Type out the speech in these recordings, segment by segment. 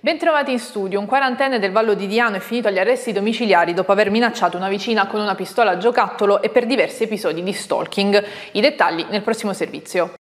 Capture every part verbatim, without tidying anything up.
Bentrovati in studio. Un quarantenne del Vallo di Diano è finito agli arresti domiciliari dopo aver minacciato una vicina con una pistola a giocattolo e per diversi episodi di stalking. I dettagli nel prossimo servizio.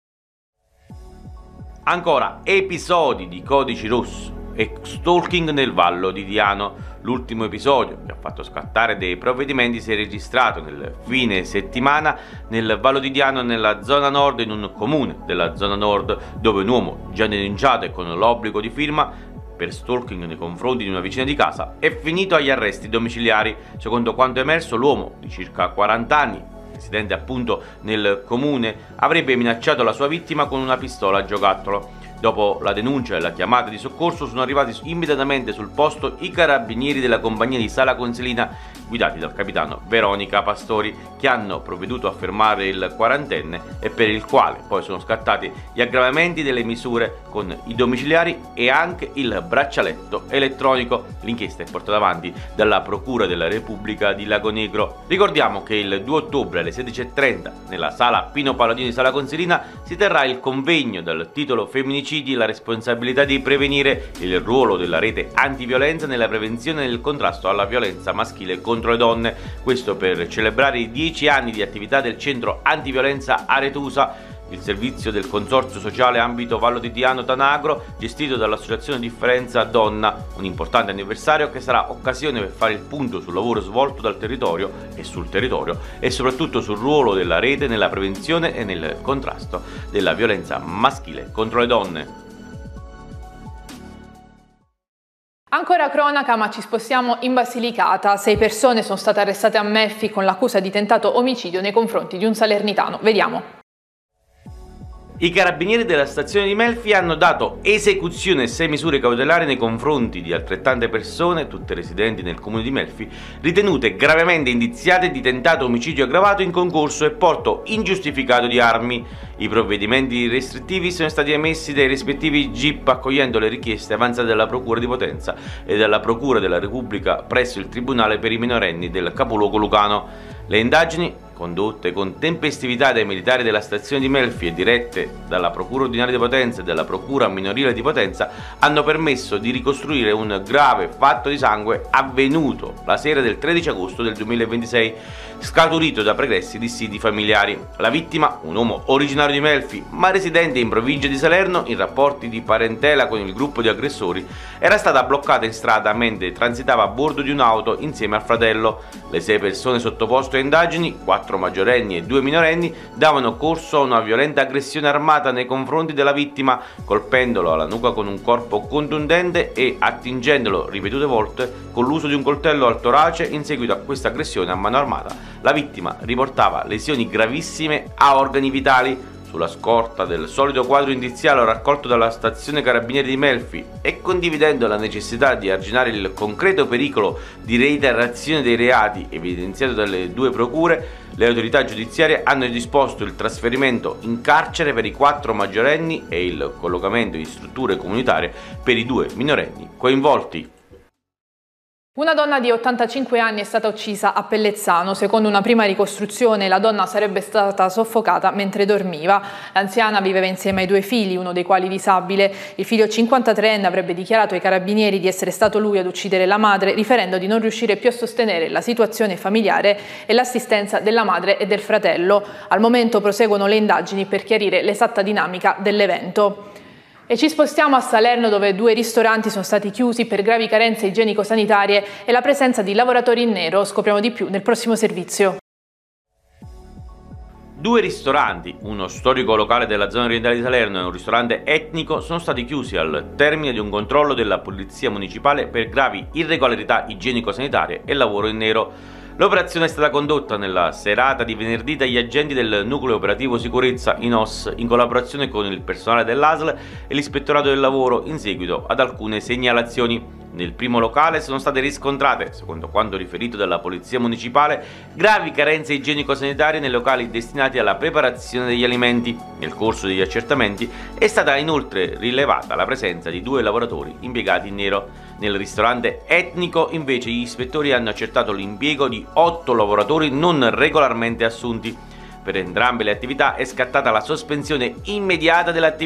Ancora episodi di Codici Rosso e stalking nel Vallo di Diano. L'ultimo episodio che ha fatto scattare dei provvedimenti si è registrato nel fine settimana nel Vallo di Diano, nella zona nord, in un comune della zona nord, dove un uomo già denunciato e con l'obbligo di firma per stalking nei confronti di una vicina di casa è finito agli arresti domiciliari. Secondo quanto emerso, l'uomo di circa quaranta anni, residente appunto nel comune, avrebbe minacciato la sua vittima con una pistola a giocattolo. Dopo la denuncia e la chiamata di soccorso sono arrivati immediatamente sul posto i carabinieri della compagnia di Sala Consilina, guidati dal capitano Veronica Pastori, che hanno provveduto a fermare il quarantenne e per il quale poi sono scattati gli aggravamenti delle misure con i domiciliari e anche il braccialetto elettronico. L'inchiesta è portata avanti dalla Procura della Repubblica di Lagonegro. Ricordiamo che il due ottobre alle sedici e trenta nella Sala Pino Palladino di Sala Consilina si terrà il convegno dal titolo Femminicidi, la responsabilità di prevenire, il ruolo della rete antiviolenza nella prevenzione e nel contrasto alla violenza maschile contro le donne. Questo per celebrare i dieci anni di attività del centro antiviolenza Aretusa, il servizio del consorzio sociale ambito Vallo di Diano Tanagro, gestito dall'associazione Differenza Donna. Un importante anniversario che sarà occasione per fare il punto sul lavoro svolto dal territorio e sul territorio e soprattutto sul ruolo della rete nella prevenzione e nel contrasto della violenza maschile contro le donne. Ancora cronaca, ma ci spostiamo in Basilicata. Sei persone sono state arrestate a Melfi con l'accusa di tentato omicidio nei confronti di un salernitano. Vediamo. I carabinieri della stazione di Melfi hanno dato esecuzione a sei misure cautelari nei confronti di altrettante persone, tutte residenti nel comune di Melfi, ritenute gravemente indiziate di tentato omicidio aggravato in concorso e porto ingiustificato di armi. I provvedimenti restrittivi sono stati emessi dai rispettivi G I P accogliendo le richieste avanzate dalla Procura di Potenza e dalla Procura della Repubblica presso il Tribunale per i minorenni del capoluogo lucano. Le indagini, condotte con tempestività dai militari della stazione di Melfi e dirette dalla Procura ordinaria di Potenza e dalla Procura minorile di Potenza, hanno permesso di ricostruire un grave fatto di sangue avvenuto la sera del tredici agosto del duemilaventisei, scaturito da pregressi dissidi familiari. La vittima, un uomo originario di Melfi ma residente in provincia di Salerno in rapporti di parentela con il gruppo di aggressori, era stata bloccata in strada mentre transitava a bordo di un'auto insieme al fratello. Le sei persone sottoposte a indagini, quattro maggiorenni e due minorenni, davano corso a una violenta aggressione armata nei confronti della vittima, colpendolo alla nuca con un corpo contundente e attingendolo ripetute volte con l'uso di un coltello al torace. In seguito a questa aggressione a mano armata, la vittima riportava lesioni gravissime a organi vitali. Sulla scorta del solido quadro indiziario raccolto dalla stazione carabinieri di Melfi e condividendo la necessità di arginare il concreto pericolo di reiterazione dei reati evidenziato dalle due procure, le autorità giudiziarie hanno disposto il trasferimento in carcere per i quattro maggiorenni e il collocamento in strutture comunitarie per i due minorenni coinvolti. Una donna di ottantacinque anni è stata uccisa a Pellezzano. Secondo una prima ricostruzione, la donna sarebbe stata soffocata mentre dormiva. L'anziana viveva insieme ai due figli, uno dei quali disabile. Il figlio cinquantatreenne avrebbe dichiarato ai carabinieri di essere stato lui ad uccidere la madre, riferendo di non riuscire più a sostenere la situazione familiare e l'assistenza della madre e del fratello. Al momento proseguono le indagini per chiarire l'esatta dinamica dell'evento. E ci spostiamo a Salerno, dove due ristoranti sono stati chiusi per gravi carenze igienico-sanitarie e la presenza di lavoratori in nero. Scopriamo di più nel prossimo servizio. Due ristoranti, uno storico locale della zona orientale di Salerno e un ristorante etnico, sono stati chiusi al termine di un controllo della Polizia Municipale per gravi irregolarità igienico-sanitarie e lavoro in nero. L'operazione è stata condotta nella serata di venerdì dagli agenti del Nucleo Operativo Sicurezza I N O S in collaborazione con il personale dell'A S L e l'Ispettorato del Lavoro in seguito ad alcune segnalazioni. Nel primo locale sono state riscontrate, secondo quanto riferito dalla Polizia Municipale, gravi carenze igienico-sanitarie nei locali destinati alla preparazione degli alimenti. Nel corso degli accertamenti è stata inoltre rilevata la presenza di due lavoratori impiegati in nero. Nel ristorante etnico, invece, gli ispettori hanno accertato l'impiego di otto lavoratori non regolarmente assunti. Per entrambe le attività è scattata la sospensione immediata dell'attività